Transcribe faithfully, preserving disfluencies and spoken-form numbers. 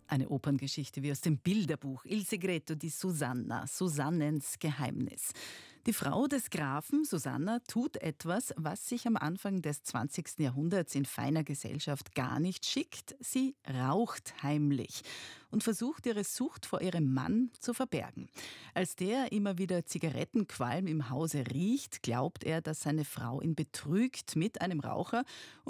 Eine Operngeschichte wie aus dem Bilderbuch Il segreto di Susanna, Susannens Geheimnis. Die Frau des Grafen, Susanna, tut etwas, was sich am Anfang des zwanzigsten Jahrhunderts in feiner Gesellschaft gar nicht schickt. Sie raucht heimlich und versucht, ihre Sucht vor ihrem Mann zu verbergen. Als der immer wieder Zigarettenqualm im Hause riecht, glaubt er, dass seine Frau ihn betrügt mit einem Raucher